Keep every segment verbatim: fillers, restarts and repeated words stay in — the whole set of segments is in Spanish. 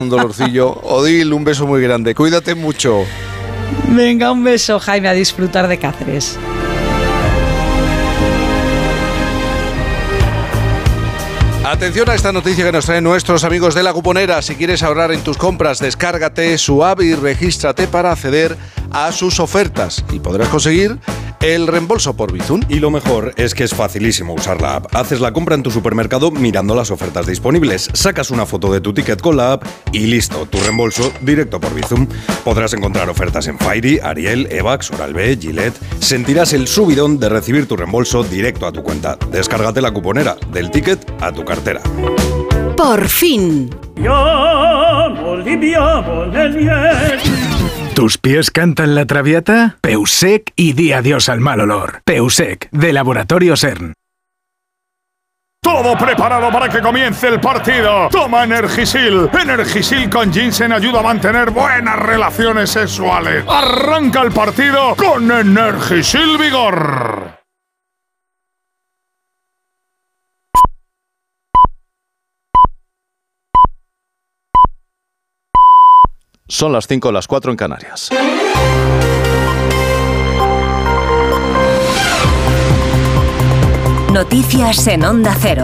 Un dolorcillo. Odil, un beso muy grande. Cuídate mucho. Venga, un beso, Jaime, a disfrutar de Cáceres. Atención a esta noticia que nos traen nuestros amigos de La Cuponera. Si quieres ahorrar en tus compras, descárgate su app y regístrate para acceder a sus ofertas. Y podrás conseguir el reembolso por Bizum. Y lo mejor es que es facilísimo usar la app. Haces la compra en tu supermercado mirando las ofertas disponibles. Sacas una foto de tu ticket con la app y listo, tu reembolso directo por Bizum. Podrás encontrar ofertas en Fairy, Ariel, Evax, Oral-B, Gillette. Sentirás el subidón de recibir tu reembolso directo a tu cuenta. Descárgate La Cuponera, del ticket a tu cartera. Por fin. ¿Tus pies cantan la traviata? Peusec y di adiós al mal olor. Peusec, de Laboratorio CERN. Todo preparado para que comience el partido. Toma Energisil. Energisil con ginseng ayuda a mantener buenas relaciones sexuales. Arranca el partido con Energisil Vigor. Son las cinco, las cuatro en Canarias. Noticias en Onda Cero.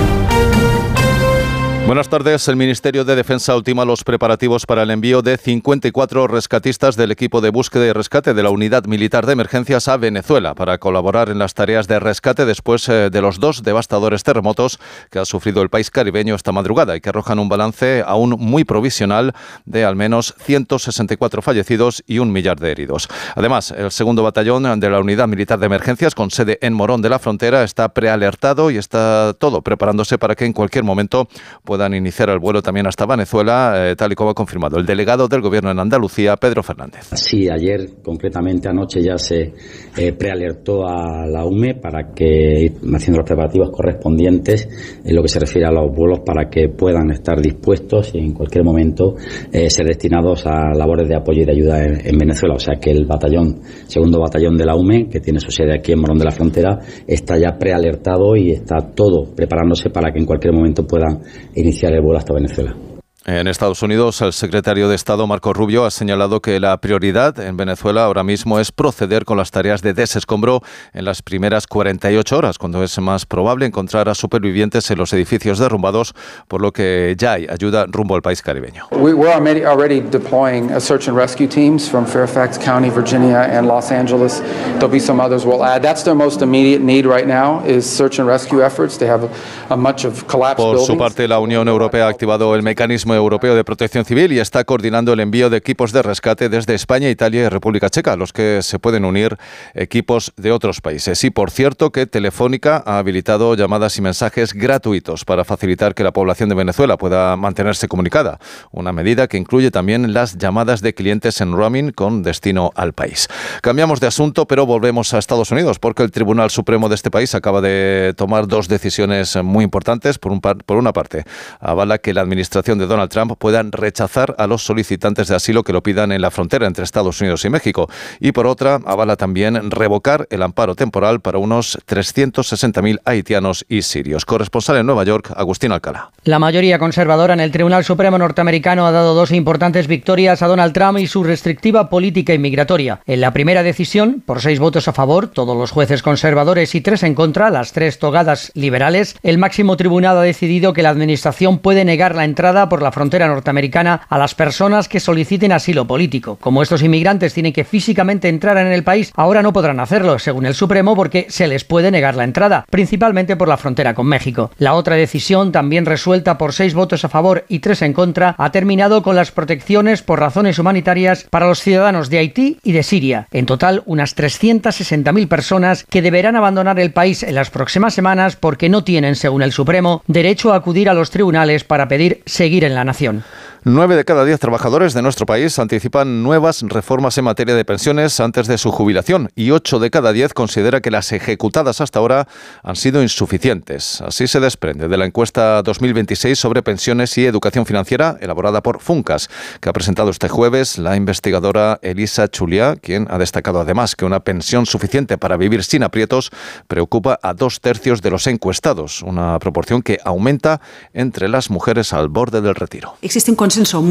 Buenas tardes. El Ministerio de Defensa ultima los preparativos para el envío de cincuenta y cuatro rescatistas del equipo de búsqueda y rescate de la Unidad Militar de Emergencias a Venezuela para colaborar en las tareas de rescate después de los dos devastadores terremotos que ha sufrido el país caribeño esta madrugada y que arrojan un balance aún muy provisional de al menos ciento sesenta y cuatro fallecidos y un millar de heridos. Además, el segundo batallón de la Unidad Militar de Emergencias, con sede en Morón de la Frontera, está prealertado y está todo preparándose para que en cualquier momento pueda puedan iniciar el vuelo también hasta Venezuela, eh, tal y como ha confirmado el delegado del Gobierno en Andalucía, Pedro Fernández. Sí, ayer, concretamente anoche, ya se eh, prealertó a la U M E para que, haciendo los preparativos correspondientes, en lo que se refiere a los vuelos, para que puedan estar dispuestos y en cualquier momento eh, ser destinados a labores de apoyo y de ayuda en, en Venezuela. O sea que el batallón, segundo batallón de la U M E, que tiene su sede aquí en Morón de la Frontera, está ya prealertado y está todo preparándose para que en cualquier momento puedan iniciar el vuelo hasta Venezuela. En Estados Unidos, el secretario de Estado, Marco Rubio, ha señalado que la prioridad en Venezuela ahora mismo es proceder con las tareas de desescombro en las primeras cuarenta y ocho horas, cuando es más probable encontrar a supervivientes en los edificios derrumbados, por lo que ya hay ayuda rumbo al país caribeño. We're already deploying a search and rescue teams from Fairfax County, Virginia, and Los Angeles. There'll be some others we'll add. That's their most immediate need right now is search and rescue efforts. They have a, a much of collapsed buildings. Por su parte, la Unión Europea ha activado el mecanismo Europeo de Protección Civil y está coordinando el envío de equipos de rescate desde España, Italia y República Checa, a los que se pueden unir equipos de otros países. Y por cierto que Telefónica ha habilitado llamadas y mensajes gratuitos para facilitar que la población de Venezuela pueda mantenerse comunicada, una medida que incluye también las llamadas de clientes en roaming con destino al país. Cambiamos de asunto, pero volvemos a Estados Unidos, porque el Tribunal Supremo de este país acaba de tomar dos decisiones muy importantes. Por, un par, por una parte, avala que la administración de Donald Trump puedan rechazar a los solicitantes de asilo que lo pidan en la frontera entre Estados Unidos y México. Y por otra, avala también revocar el amparo temporal para unos trescientos sesenta mil haitianos y sirios. Corresponsal en Nueva York, Agustín Alcalá. La mayoría conservadora en el Tribunal Supremo norteamericano ha dado dos importantes victorias a Donald Trump y su restrictiva política inmigratoria. En la primera decisión, por seis votos a favor, todos los jueces conservadores y tres en contra, las tres togadas liberales, el máximo tribunal ha decidido que la administración puede negar la entrada por la frontera norteamericana a las personas que soliciten asilo político. Como estos inmigrantes tienen que físicamente entrar en el país, ahora no podrán hacerlo, según el Supremo, porque se les puede negar la entrada, principalmente por la frontera con México. La otra decisión, también resuelta por seis votos a favor y tres en contra, ha terminado con las protecciones por razones humanitarias para los ciudadanos de Haití y de Siria. En total, unas trescientas sesenta mil personas que deberán abandonar el país en las próximas semanas porque no tienen, según el Supremo, derecho a acudir a los tribunales para pedir seguir en la nación. Nueve de cada diez trabajadores de nuestro país anticipan nuevas reformas en materia de pensiones antes de su jubilación y ocho de cada diez considera que las ejecutadas hasta ahora han sido insuficientes. Así se desprende de la encuesta dos mil veintiséis sobre pensiones y educación financiera elaborada por Funcas, que ha presentado este jueves la investigadora Elisa Chuliá, quien ha destacado además que una pensión suficiente para vivir sin aprietos preocupa a dos tercios de los encuestados, una proporción que aumenta entre las mujeres al borde del retiro. Existe un consenso